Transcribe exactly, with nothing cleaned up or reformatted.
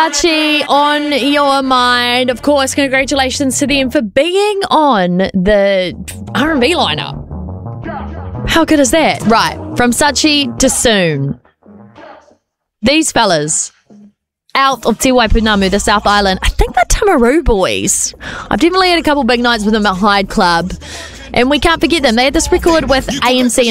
Sachi on your mind. Of course, congratulations to them for being on the R and B lineup. How good is that? Right, from Sachi to Soon. These fellas out of Te Waipunamu, the South Island. I think they're Timaru boys. I've definitely had a couple big nights with them at Hyde Club. And we can't forget them. They had this record with A M C